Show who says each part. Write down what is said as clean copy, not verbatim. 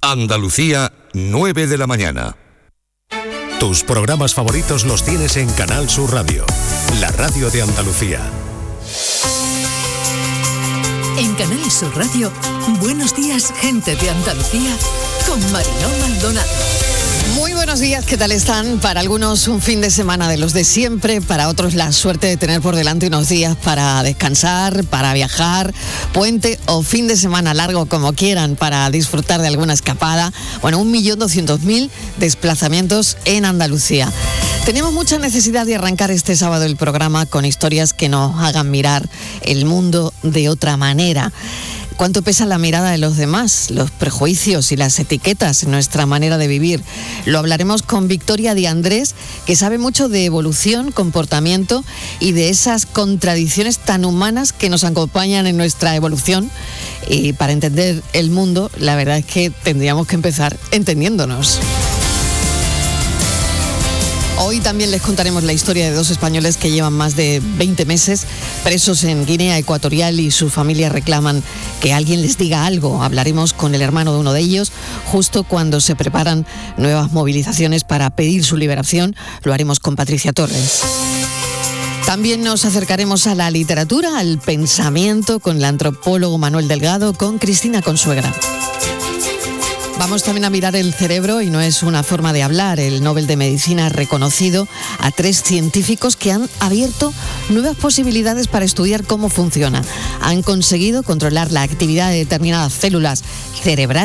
Speaker 1: Andalucía, 9 de la mañana.
Speaker 2: Tus programas favoritos los tienes en Canal Sur Radio, la radio de Andalucía.
Speaker 3: En Canal Sur Radio, Buenos días, gente de Andalucía, con Mariló Maldonado.
Speaker 4: Muy buenos días, ¿qué tal están? Para algunos un fin de semana de los de siempre, para otros la suerte de tener por delante unos días para descansar, para viajar, puente o fin de semana largo, como quieran, para disfrutar de alguna escapada. Bueno, 1.200.000 desplazamientos en Andalucía. Tenemos mucha necesidad de arrancar este sábado el programa con historias que nos hagan mirar el mundo de otra manera. ¿Cuánto pesa la mirada de los demás, los prejuicios y las etiquetas en nuestra manera de vivir? Lo hablaremos con Victoria de Andrés, que sabe mucho de evolución, comportamiento y de esas contradicciones tan humanas que nos acompañan en nuestra evolución. Y para entender el mundo, la verdad es que tendríamos que empezar entendiéndonos. Hoy también les contaremos la historia de dos españoles que llevan más de 20 meses presos en Guinea Ecuatorial y su familia reclaman que alguien les diga algo. Hablaremos con el hermano de uno de ellos justo cuando se preparan nuevas movilizaciones para pedir su liberación. Lo haremos con Patricia Torres. También nos acercaremos a la literatura, al pensamiento, con el antropólogo Manuel Delgado, con Cristina Consuegra. Vamos también a mirar el cerebro y no es una forma de hablar. El Nobel de Medicina ha reconocido a 3 científicos que han abierto nuevas posibilidades para estudiar cómo funciona. Han conseguido controlar la actividad de determinadas células cerebrales